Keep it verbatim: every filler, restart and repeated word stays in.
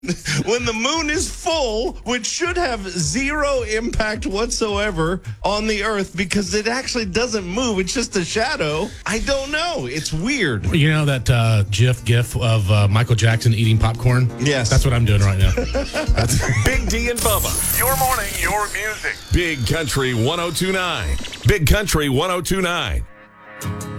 When the moon is full, which should have zero impact whatsoever on the Earth because it actually doesn't move. It's just a shadow. I don't know. It's weird. You know that uh, GIF GIF of uh, Michael Jackson eating popcorn? Yes. That's what I'm doing right now. That's Big D and Bubba. Your morning, your music. Big Country one oh two point nine. Big Country one oh two point nine.